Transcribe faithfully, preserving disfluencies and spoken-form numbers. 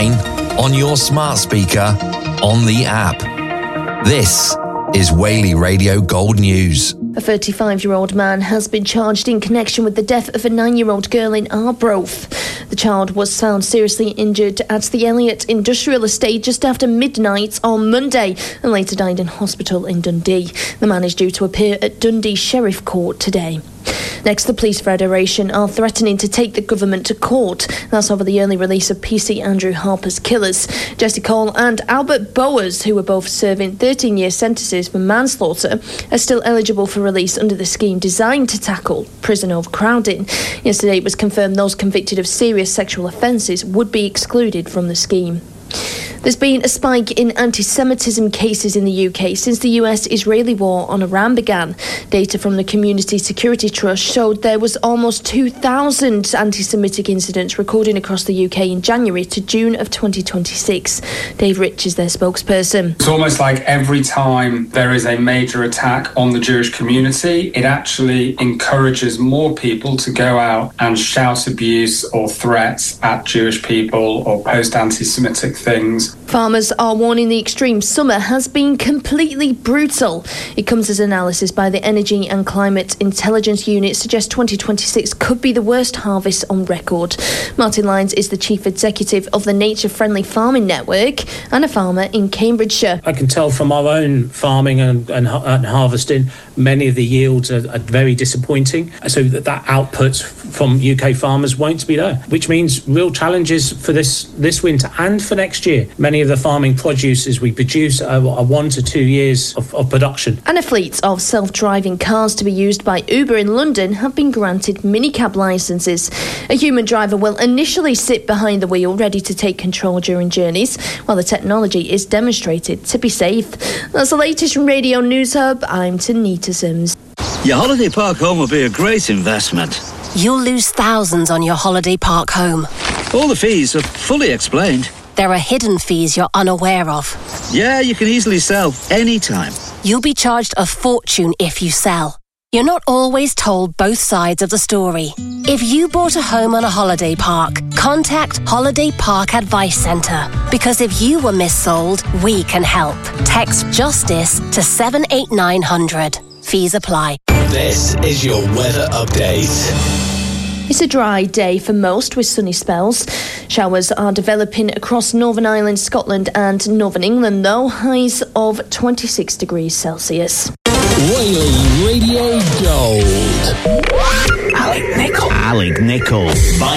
online, on your smart speaker, on the app. This is Whaley Radio Gold News. A thirty-five-year-old man has been charged in connection with the death of a nine-year-old girl in Arbroath. The child was found seriously injured at the Elliott Industrial Estate just after midnight on Monday and later died in hospital in Dundee. The man is due to appear at Dundee Sheriff Court today. Next, the Police Federation are threatening to take the government to court. That's over the early release of P C Andrew Harper's killers. Jesse Cole and Albert Bowers, who were both serving thirteen-year sentences for manslaughter, are still eligible for release under the scheme designed to tackle prison overcrowding. Yesterday, it was confirmed those convicted of serious sexual offences would be excluded from the scheme. There's been a spike in anti-Semitism cases in the U K since the U S-Israeli war on Iran began. Data from the Community Security Trust showed there was almost two thousand anti-Semitic incidents recorded across the U K in January to June of twenty twenty-six. Dave Rich is their spokesperson. It's almost like every time there is a major attack on the Jewish community, it actually encourages more people to go out and shout abuse or threats at Jewish people or post anti-Semitic things. Farmers are warning the extreme summer has been completely brutal. It comes as analysis by the Energy and Climate Intelligence Unit suggests twenty twenty-six could be the worst harvest on record. Martin Lyons is the chief executive of the Nature Friendly Farming Network and a farmer in Cambridgeshire. I can tell from our own farming and, and, and harvesting, many of the yields are, are very disappointing. So that, that output from U K farmers won't be there, which means real challenges for this, this winter and for next year. Many of the farming produces we produce are, are one to two years of, of production. And a fleet of self-driving cars to be used by Uber in London have been granted minicab licences. A human driver will initially sit behind the wheel ready to take control during journeys, while the technology is demonstrated to be safe. That's the latest from Radio News Hub. I'm Tanita Sims. Your holiday park home will be a great investment. You'll lose thousands on your holiday park home. All the fees are fully explained. There are hidden fees you're unaware of. Yeah, you can easily sell anytime. You'll be charged a fortune if you sell. You're not always told both sides of the story. If you bought a home on a holiday park, contact Holiday Park Advice Centre. Because if you were missold, we can help. Text JUSTICE to seven eight nine hundred. Fees apply. This is your weather update. It's a dry day for most with sunny spells. Showers are developing across Northern Ireland, Scotland and Northern England though. Highs of twenty-six degrees Celsius. Whaley Radio Gold. Alec Nichol. Alec Nichol.